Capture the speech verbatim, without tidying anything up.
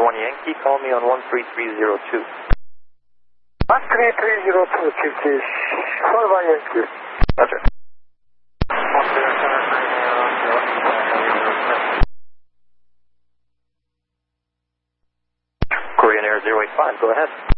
one Yankee, call me on one three three zero two. one three three zero two, Chief Chief. four one Yankee. Roger. Korean Air zero eight five, go ahead.